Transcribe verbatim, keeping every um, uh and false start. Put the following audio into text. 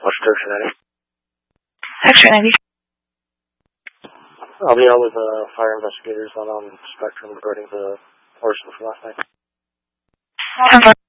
What's direction ninety? X-ray ninety. I'll be out with uh, fire investigators on um, Spectrum regarding the arson from last night. ten four.